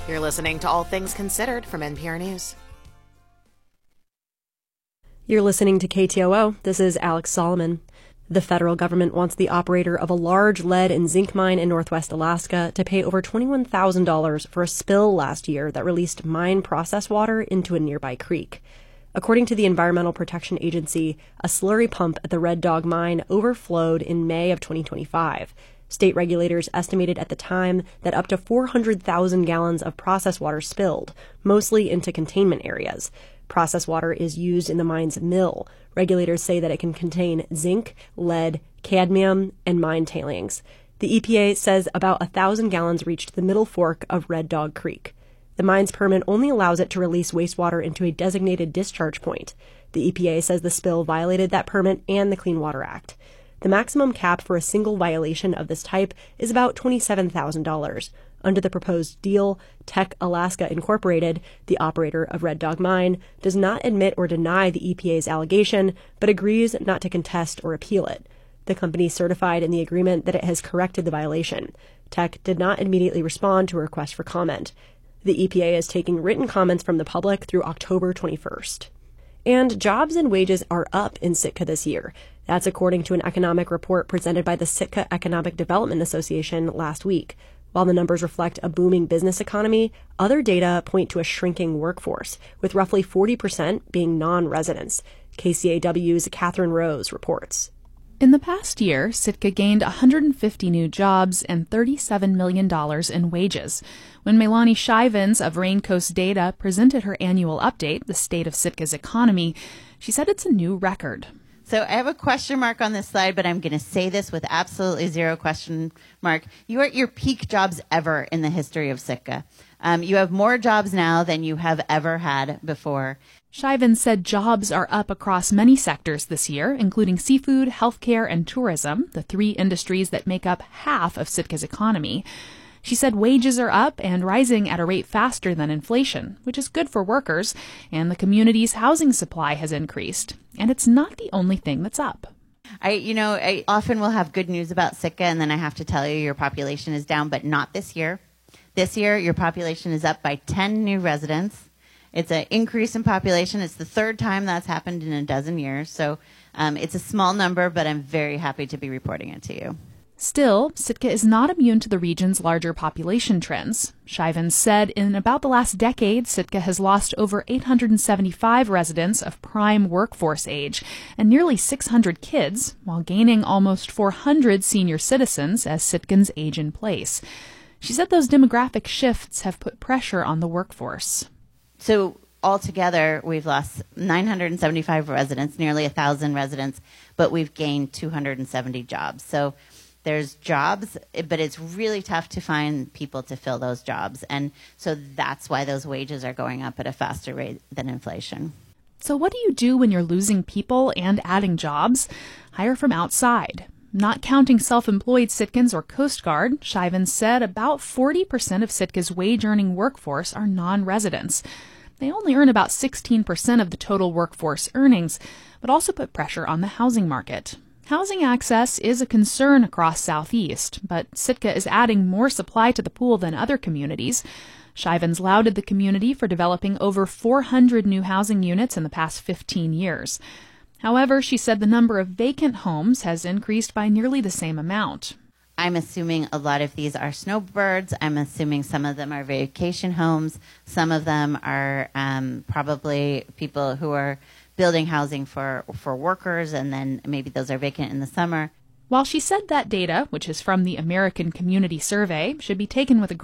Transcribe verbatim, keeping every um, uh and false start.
You're listening to All Things Considered from N P R News. You're listening to K T O O. This is Alex Solomon. The federal government wants the operator of a large lead and zinc mine in northwest Alaska to pay over twenty-one thousand dollars for a spill last year that released mine process water into a nearby creek. According to the Environmental Protection Agency, a slurry pump at the Red Dog mine overflowed in May of twenty twenty-five. State regulators estimated at the time that up to four hundred thousand gallons of process water spilled, mostly into containment areas. Process water is used in the mine's mill. Regulators say that it can contain zinc, lead, cadmium, and mine tailings. The E P A says about one thousand gallons reached the middle fork of Red Dog Creek. The mine's permit only allows it to release wastewater into a designated discharge point. The E P A says the spill violated that permit and the Clean Water Act. The maximum cap for a single violation of this type is about twenty-seven thousand dollars. Under the proposed deal, Teck Alaska Incorporated, the operator of Red Dog Mine, does not admit or deny the E P A's allegation, but agrees not to contest or appeal it. The company certified in the agreement that it has corrected the violation. Teck did not immediately respond to a request for comment. The E P A is taking written comments from the public through October twenty-first. And jobs and wages are up in Sitka this year. That's according to an economic report presented by the Sitka Economic Development Association last week. While the numbers reflect a booming business economy, other data point to a shrinking workforce, with roughly forty percent being non-residents. K C A W's Catherine Rose reports. In the past year, Sitka gained one hundred fifty new jobs and thirty-seven million dollars in wages. When Melanie Shivens of Raincoast Data presented her annual update, The State of Sitka's Economy, she said it's a new record. So I have a question mark on this slide, but I'm going to say this with absolutely zero question mark. You are at your peak jobs ever in the history of Sitka. Um, you have more jobs now than you have ever had before. Shiven said jobs are up across many sectors this year, including seafood, healthcare, and tourism, the three industries that make up half of Sitka's economy. She said wages are up and rising at a rate faster than inflation, which is good for workers, and the community's housing supply has increased. And it's not the only thing that's up. I, you know, I often will have good news about Sitka, and then I have to tell you your population is down, but not this year. This year, your population is up by ten new residents. It's an increase in population. It's the third time that's happened in a dozen years. So um, it's a small number, but I'm very happy to be reporting it to you. Still, Sitka is not immune to the region's larger population trends. Shiven said in about the last decade, Sitka has lost over eight hundred seventy-five residents of prime workforce age and nearly six hundred kids, while gaining almost four hundred senior citizens as Sitkans age in place. She said those demographic shifts have put pressure on the workforce. So altogether, we've lost nine hundred seventy-five residents, nearly one thousand residents, but we've gained two hundred seventy jobs. So there's jobs, but it's really tough to find people to fill those jobs. And so that's why those wages are going up at a faster rate than inflation. So what do you do when you're losing people and adding jobs? Hire from outside. Not counting self-employed Sitkans or Coast Guard, Shiven said about forty percent of Sitka's wage-earning workforce are non-residents. They only earn about sixteen percent of the total workforce earnings, but also put pressure on the housing market. Housing access is a concern across Southeast, but Sitka is adding more supply to the pool than other communities. Shivens lauded the community for developing over four hundred new housing units in the past fifteen years. However, she said the number of vacant homes has increased by nearly the same amount. I'm assuming a lot of these are snowbirds. I'm assuming some of them are vacation homes. Some of them are um, probably people who are building housing for, for workers, and then maybe those are vacant in the summer. While she said that data, which is from the American Community Survey, should be taken with a